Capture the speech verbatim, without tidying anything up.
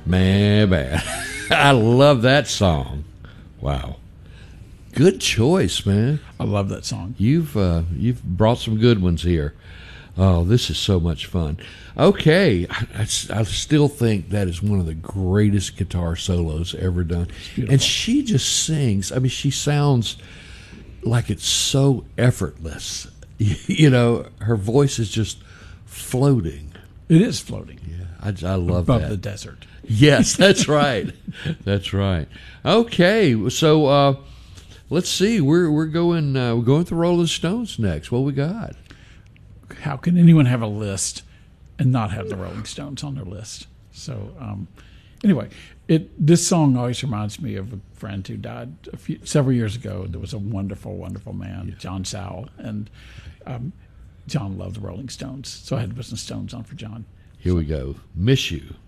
Man, man. I love that song. Wow. Good choice, man. I love that song. You've uh, you've brought some good ones here. Oh, this is so much fun. Okay, I, I, I still think that is one of the greatest guitar solos ever done. And she just sings. I mean, she sounds like it's so effortless. You know, her voice is just floating. It is floating. Yeah, I, I love above that. the desert. Yes, that's right. That's right. Okay, so uh, let's see. We're we're going uh, we're going to Rolling Stones next. What we got? How can anyone have a list and not have the Rolling Stones on their list? So um, anyway, it this song always reminds me of a friend who died a few, several years ago. There was a wonderful, wonderful man, John Sowell, and um, John loved the Rolling Stones, so I had to put some Stones on for John. Here we go. Miss You.